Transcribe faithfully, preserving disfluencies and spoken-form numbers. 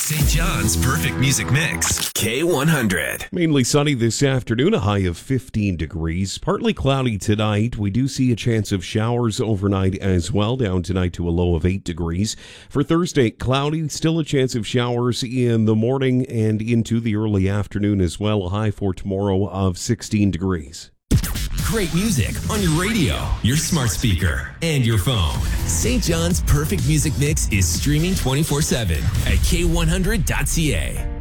Saint John's Perfect Music Mix. K one hundred. Mainly sunny this afternoon, a high of fifteen degrees. Partly cloudy tonight. We do see a chance of showers overnight as well, down tonight to a low of eight degrees. For Thursday, cloudy, still a chance of showers in the morning and into the early afternoon as well. A high for tomorrow of sixteen degrees. Great music on your radio, your smart speaker, and your phone. Saint John's Perfect Music Mix is streaming twenty-four seven at K one hundred dot C A.